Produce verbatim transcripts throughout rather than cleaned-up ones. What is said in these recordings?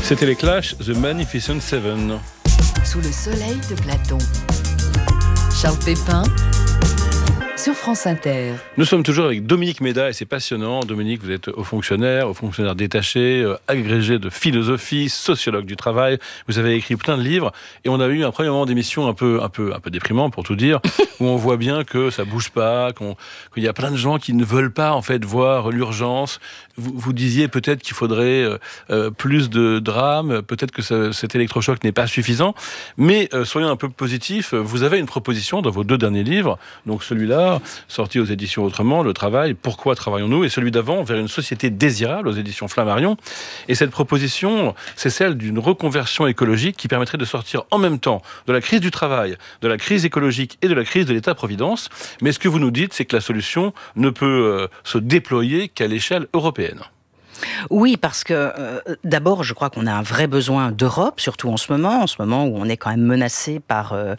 C'était les Clash, The Magnificent Seven. Sous le soleil de Platon. Charles Pépin sur France Inter. Nous sommes toujours avec Dominique Méda et c'est passionnant. Dominique, vous êtes haut fonctionnaire, haut fonctionnaire détaché, euh, agrégé de philosophie, sociologue du travail. Vous avez écrit plein de livres et on a eu un premier moment d'émission un peu, un peu, un peu déprimant pour tout dire, où on voit bien que ça bouge pas, qu'on, qu'il y a plein de gens qui ne veulent pas en fait voir l'urgence. Vous, vous disiez peut-être qu'il faudrait euh, plus de drames, peut-être que ça, cet électrochoc n'est pas suffisant, mais euh, soyons un peu positifs. Vous avez une proposition dans vos deux derniers livres, donc celui-là sorti aux éditions Autrement, Le Travail, Pourquoi travaillons-nous, et celui d'avant, Vers une société désirable, aux éditions Flammarion. Et cette proposition, c'est celle d'une reconversion écologique qui permettrait de sortir en même temps de la crise du travail, de la crise écologique et de la crise de l'État-providence. Mais ce que vous nous dites, c'est que la solution ne peut euh, se déployer qu'à l'échelle européenne. Oui, parce que euh, d'abord, je crois qu'on a un vrai besoin d'Europe, surtout en ce moment, en ce moment où on est quand même menacé par, euh,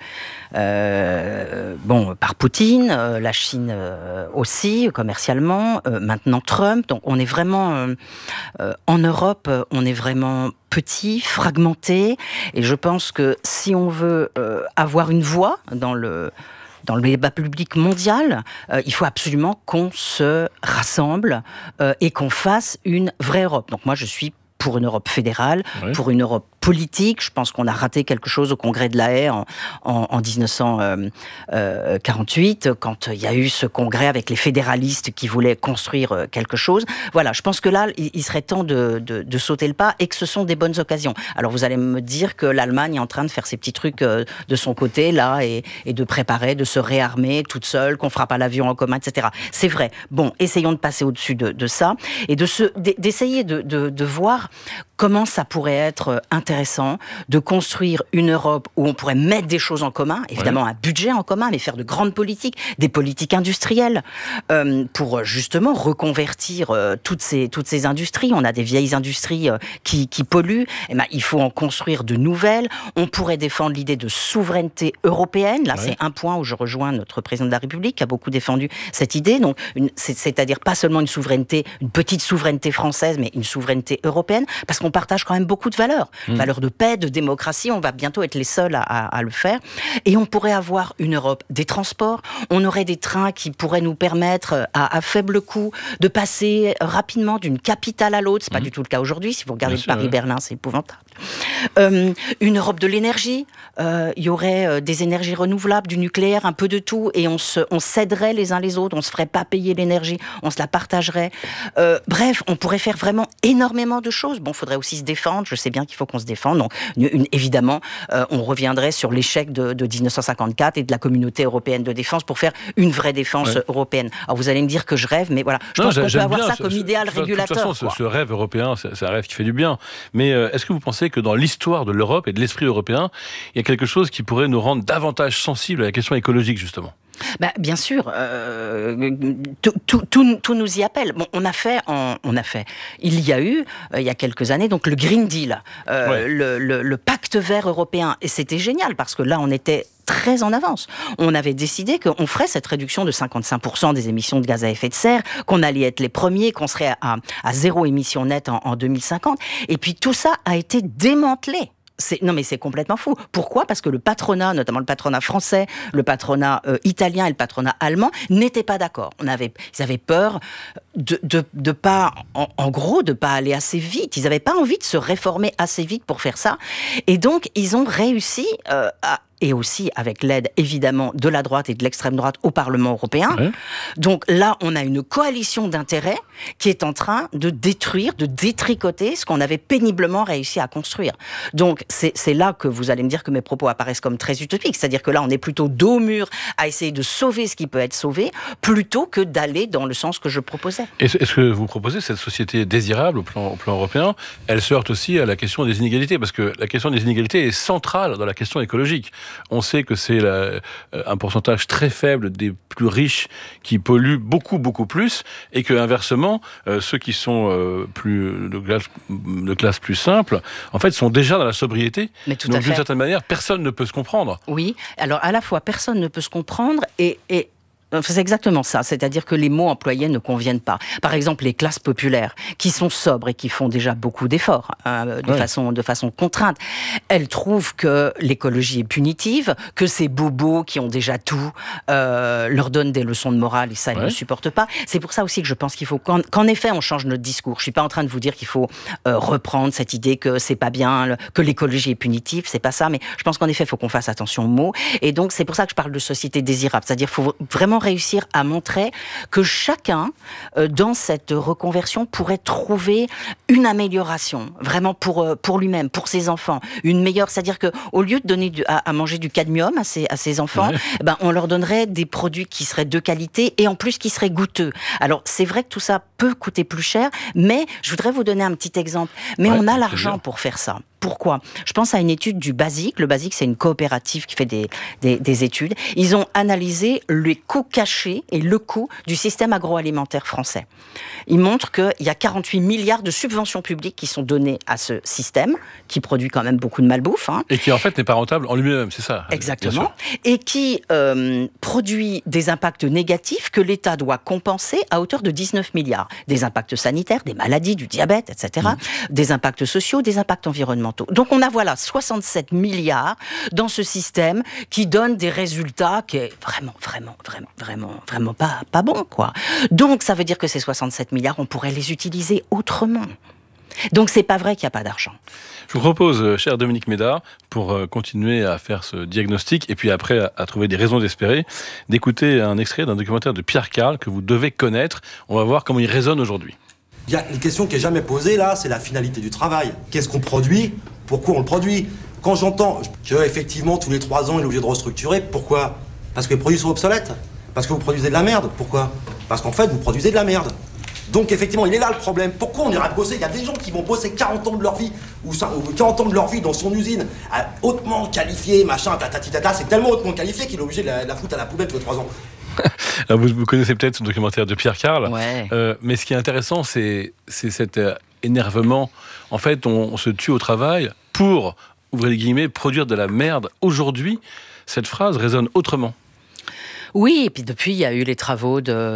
euh, bon, par Poutine, euh, la Chine euh, aussi, commercialement, euh, maintenant Trump. Donc on est vraiment, euh, euh, en Europe, on est vraiment petit, fragmenté, et je pense que si on veut euh, avoir une voix dans le... dans le débat public mondial, euh, il faut absolument qu'on se rassemble euh, et qu'on fasse une vraie Europe. Donc moi, je suis pour une Europe fédérale, oui. pour une Europe politique. Je pense qu'on a raté quelque chose au Congrès de La Haye en, en, en dix-neuf cent quarante-huit, quand il y a eu ce congrès avec les fédéralistes qui voulaient construire quelque chose. Voilà, je pense que là, il serait temps de, de, de sauter le pas et que ce sont des bonnes occasions. Alors vous allez me dire que l'Allemagne est en train de faire ses petits trucs de son côté, là, et, et de préparer, de se réarmer toute seule, qu'on fera pas l'avion en commun, et cetera. C'est vrai. Bon, essayons de passer au-dessus de, de ça et de se, d'essayer de, de, de voir comment ça pourrait être intéressant de construire une Europe où on pourrait mettre des choses en commun, évidemment ouais. un budget en commun, mais faire de grandes politiques, des politiques industrielles, euh, pour justement reconvertir euh, toutes ces, toutes ces industries. On a des vieilles industries euh, qui, qui polluent, et ben, il faut en construire de nouvelles. On pourrait défendre l'idée de souveraineté européenne. Là, ouais. c'est un point où je rejoins notre président de la République, qui a beaucoup défendu cette idée. Donc, une, c'est, c'est-à-dire pas seulement une souveraineté, une petite souveraineté française, mais une souveraineté européenne, parce qu'on partage quand même beaucoup de valeurs. Mmh. Valeurs de paix, de démocratie, on va bientôt être les seuls à, à, à le faire. Et on pourrait avoir une Europe des transports, on aurait des trains qui pourraient nous permettre, à, à faible coût, de passer rapidement d'une capitale à l'autre. C'est pas mmh. du tout le cas aujourd'hui. Si vous regardez Bien le Paris-Berlin, c'est épouvantable. Euh, une Europe de l'énergie, euh, il y aurait euh, des énergies renouvelables, du nucléaire, un peu de tout, et on, se, on s'aiderait les uns les autres, on se ferait pas payer l'énergie, on se la partagerait. Euh, bref, on pourrait faire vraiment énormément de choses. Bon, il faudrait aussi se défendre, je sais bien qu'il faut qu'on se défende. Donc, une, une, évidemment, euh, on reviendrait sur l'échec de, de dix-neuf cent cinquante-quatre et de la communauté européenne de défense pour faire une vraie défense ouais. européenne. Alors vous allez me dire que je rêve, mais voilà, je non, pense qu'on peut avoir ça ce, comme ce, idéal ce, régulateur. De toute façon, ce, ce rêve européen, c'est, c'est un rêve qui fait du bien. Mais euh, est-ce que vous pensez que dans l'histoire de l'Europe et de l'esprit européen, il y a quelque chose qui pourrait nous rendre davantage sensibles à la question écologique, justement ? Bah, bien sûr, euh, tout, tout, tout, tout nous y appelle. Bon, on a fait, en, on a fait. Il y a eu, euh, il y a quelques années, donc le Green Deal, euh, ouais. le, le, le pacte vert européen, et c'était génial parce que là, on était très en avance. On avait décidé qu'on ferait cette réduction de cinquante-cinq pour cent des émissions de gaz à effet de serre, qu'on allait être les premiers, qu'on serait à, à zéro émission nette en, en deux mille cinquante. Et puis tout ça a été démantelé. C'est, non mais c'est complètement fou. Pourquoi ? Parce que le patronat, notamment le patronat français, le patronat euh, italien et le patronat allemand n'étaient pas d'accord. On avait, ils avaient peur de, de, de pas, en, en gros, de pas aller assez vite. Ils n'avaient pas envie de se réformer assez vite pour faire ça. Et donc, ils ont réussi euh, à et aussi avec l'aide, évidemment, de la droite et de l'extrême droite au Parlement européen. Ouais. Donc là, on a une coalition d'intérêts qui est en train de détruire, de détricoter ce qu'on avait péniblement réussi à construire. Donc c'est, c'est là que vous allez me dire que mes propos apparaissent comme très utopiques. C'est-à-dire que là, on est plutôt dos au mur à essayer de sauver ce qui peut être sauvé, plutôt que d'aller dans le sens que je proposais. Est-ce que vous proposez cette société désirable au plan, au plan européen ? Elle se heurte aussi à la question des inégalités, parce que la question des inégalités est centrale dans la question écologique. On sait que c'est la, un pourcentage très faible des plus riches qui polluent beaucoup, beaucoup plus, et que inversement, euh, ceux qui sont euh, plus de classe, de classe plus simple, en fait, sont déjà dans la sobriété. Mais tout Donc, à fait. d'une certaine manière, personne ne peut se comprendre. Oui, alors à la fois, personne ne peut se comprendre, et... et... c'est exactement ça. C'est-à-dire que les mots employés ne conviennent pas. Par exemple, les classes populaires, qui sont sobres et qui font déjà beaucoup d'efforts, hein, de, ouais. façon, de façon contrainte, elles trouvent que l'écologie est punitive, que ces bobos qui ont déjà tout euh, leur donnent des leçons de morale et ça, elles ouais. ne supportent pas. C'est pour ça aussi que je pense qu'il faut qu'en, qu'en effet, on change notre discours. Je suis pas en train de vous dire qu'il faut euh, reprendre cette idée que c'est pas bien, que l'écologie est punitive, c'est pas ça, mais je pense qu'en effet, il faut qu'on fasse attention aux mots. Et donc, c'est pour ça que je parle de société désirable. C'est-à-dire qu'il faut vraiment réussir à montrer que chacun, euh, dans cette reconversion, pourrait trouver une amélioration, vraiment pour, euh, pour lui-même, pour ses enfants. Une meilleure, c'est-à-dire qu'au lieu de donner du, à, à manger du cadmium à ses, à ses enfants, ouais. ben, on leur donnerait des produits qui seraient de qualité et en plus qui seraient goûteux. Alors, c'est vrai que tout ça peut coûter plus cher, mais je voudrais vous donner un petit exemple. Mais ouais, on a l'argent pour faire ça. Pourquoi ? Je pense à une étude du BASIC. Le BASIC, c'est une coopérative qui fait des, des, des études. Ils ont analysé les coûts cachés et le coût du système agroalimentaire français. Ils montrent qu'il y a quarante-huit milliards de subventions publiques qui sont données à ce système, qui produit quand même beaucoup de malbouffe. Hein. Et qui, en fait, n'est pas rentable en lui-même, c'est ça ? Exactement. Et qui euh, produit des impacts négatifs que l'État doit compenser à hauteur de dix-neuf milliards. Des impacts sanitaires, des maladies, du diabète, et cetera. Mmh. Des impacts sociaux, des impacts environnementaux. Donc on a voilà soixante-sept milliards dans ce système qui donne des résultats qui est vraiment, vraiment, vraiment, vraiment, vraiment pas, pas bon, quoi. Donc ça veut dire que ces soixante-sept milliards, on pourrait les utiliser autrement. Donc c'est pas vrai qu'il n'y a pas d'argent. Je vous propose, cher Dominique Méda, pour continuer à faire ce diagnostic et puis après à, à trouver des raisons d'espérer, d'écouter un extrait d'un documentaire de Pierre Karl que vous devez connaître. On va voir comment il résonne aujourd'hui. Il y a une question qui n'est jamais posée là, c'est la finalité du travail. Qu'est-ce qu'on produit ? Pourquoi on le produit ? Quand j'entends qu'effectivement tous les trois ans il est obligé de restructurer, pourquoi ? Parce que les produits sont obsolètes ? Parce que vous produisez de la merde ? Pourquoi ? Parce qu'en fait vous produisez de la merde. Donc effectivement il est là le problème. Pourquoi on ira bosser ? Il y a des gens qui vont bosser quarante ans de leur vie, ou quarante ans de leur vie dans son usine, hautement qualifié, machin, tatati tata, c'est tellement hautement qualifié qu'il est obligé de la, de la foutre à la poubelle tous les trois ans. Alors vous, vous connaissez peut-être ce documentaire de Pierre Karl, ouais. euh, mais ce qui est intéressant, c'est, c'est cet euh, énervement. En fait, on, on se tue au travail pour, ouvrez les guillemets, produire de la merde. Aujourd'hui, cette phrase résonne autrement. Oui, et puis depuis, il y a eu les travaux de,